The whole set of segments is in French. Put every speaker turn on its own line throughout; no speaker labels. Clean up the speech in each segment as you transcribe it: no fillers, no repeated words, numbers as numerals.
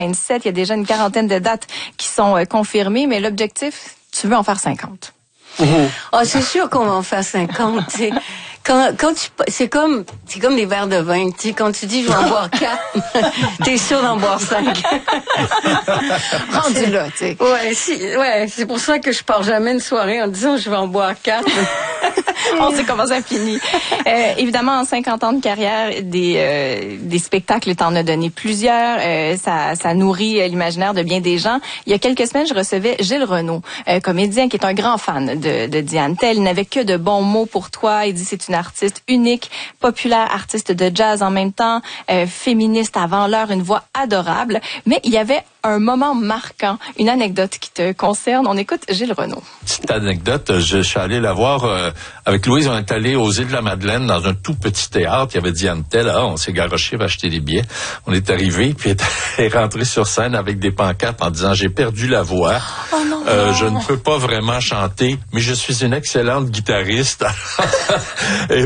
27. Il y a déjà une quarantaine de dates qui sont confirmées, mais l'objectif, tu veux en faire 50.
Oh, c'est sûr qu'on va en faire 50. C'est comme des verres de vin. Tu sais, quand tu dis je vais en boire 4, t'es sûr d'en boire 5.
Rendu là, tu sais.
Ouais, c'est pour ça que je pars jamais une soirée en disant je vais en boire 4.
On sait comment ça finit. Évidemment, en 50 ans de carrière, des spectacles, t'en as donné plusieurs. Ça nourrit l'imaginaire de bien des gens. Il y a quelques semaines, je recevais Gilles Renaud, comédien qui est un grand fan de Diane Tell. Il n'avait que de bons mots pour toi. Il dit c'est une artiste unique, populaire, artiste de jazz en même temps, féministe avant l'heure, une voix adorable. Mais il y avait un moment marquant, une anecdote qui te concerne. On écoute Gilles Renaud.
Petite anecdote, je suis allé la voir avec Louise. On est allé aux Îles-de-la-Madeleine dans un tout petit théâtre. Il y avait Diane Tell. On s'est garoché, va acheter des billets. On est arrivé, puis elle est rentrée sur scène avec des pancartes en disant j'ai perdu la voix.
Oh non,
je ne peux pas vraiment chanter, mais je suis une excellente guitariste. Et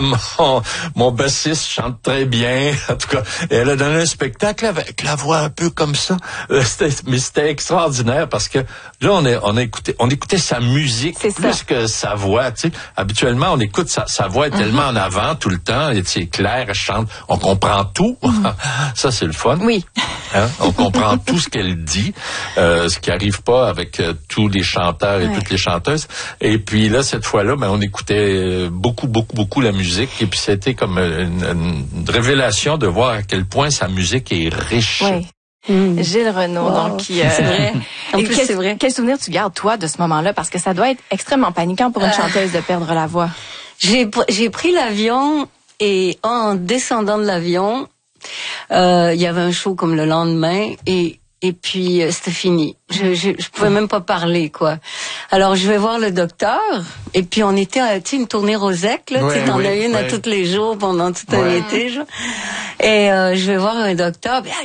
mon bassiste chante très bien. En tout cas, et elle a donné un spectacle avec la voix un peu comme ça. Mais c'était extraordinaire parce que là, on écoutait sa musique plus que sa voix. Tu sais, habituellement, on écoute sa voix est tellement en avant tout le temps. C'est clair, elle chante, on comprend tout. Ça, c'est le fun.
Oui.
Hein? On comprend tout ce qu'elle dit, ce qui arrive pas avec tous les chanteurs et toutes les chanteuses. Et puis là, cette fois-là, on écoutait beaucoup la musique. Et puis c'était comme une révélation de voir à quel point sa musique est riche.
Oui. Gilles Renaud, donc
c'est vrai. En plus, c'est vrai.
Quel souvenir tu gardes, toi, de ce moment-là? Parce que ça doit être extrêmement paniquant pour une chanteuse de perdre la voix.
J'ai pris l'avion et en descendant de l'avion, il y avait un show comme le lendemain et puis c'était fini. Je pouvais même pas parler, quoi. Alors je vais voir le docteur et puis on était à une tournée Rosec, là, tu t'en as une à tous les jours pendant tout un été, genre. Et je vais voir un docteur, puis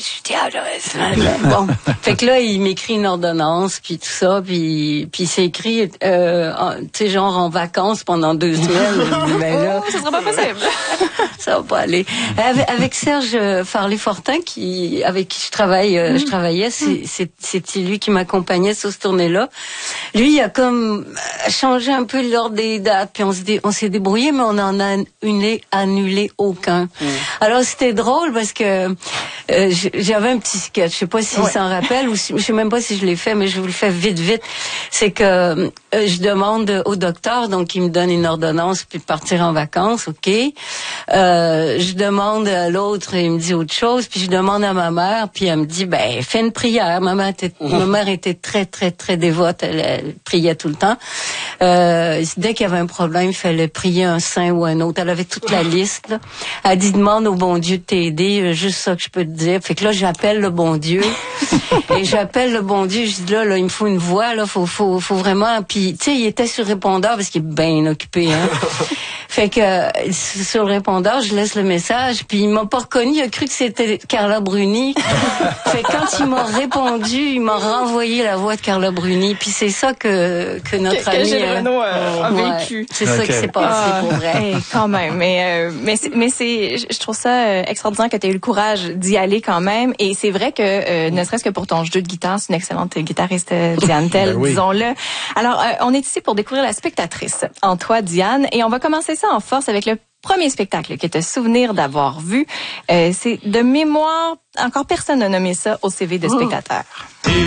bon, fait que là il m'écrit une ordonnance puis tout ça, puis c'est écrit tu sais genre en vacances pendant 2 semaines. Je dis, ben là,
ça sera pas possible.
Ça va pas aller. Avec Serge Farley-Fortin avec qui je travaillais, c'était lui qui m'accompagnait sur cette tournée-là. Lui, il a comme changé un peu l'ordre des dates, puis on s'est débrouillé, mais on en a annulé aucun. Alors c'était drôle parce que j'avais un petit sketch. Je sais pas s'il s'en rappelle ou je sais même pas si je l'ai fait, mais je vous le fais vite. C'est que je demande au docteur, donc il me donne une ordonnance puis de partir en vacances, ok. Je demande à l'autre, il me dit autre chose, puis je demande à ma mère, puis elle me dit fais une prière. Ma mère était très très très dévote, elle priait tout le temps. Dès qu'il y avait un problème, il fallait prier un saint ou un autre. Elle avait toute la liste, là. Elle dit demande au bon Dieu de t'aider, juste ça que je peux te dire. Fait que là j'appelle le bon Dieu et j'appelle le bon Dieu, je dis là il me faut une voix, là faut vraiment. Puis tu sais, il était sur répondeur parce qu'il est bien occupé, hein. Fait que sur le répondeur, je laisse le message, puis il m'a pas reconnu, il a cru que c'était Carla Bruni. Fait que quand il m'a répondu, il m'a renvoyé la voix de Carla Bruni, puis c'est ça que notre ami
Gilles Renaud a vécu.
C'est ça qui s'est passé pour vrai.
Quand même, mais je trouve ça extraordinaire que tu aies eu le courage d'y aller quand même, et c'est vrai que ne serait-ce que pour ton jeu de guitare, c'est une excellente guitariste, Diane Tell, disons-le. Alors on est ici pour découvrir la spectatrice en toi, Diane, et on va commencer ça en force avec le premier spectacle que tu as souvenir d'avoir vu. C'est de mémoire, encore personne n'a nommé ça au CV de spectateur.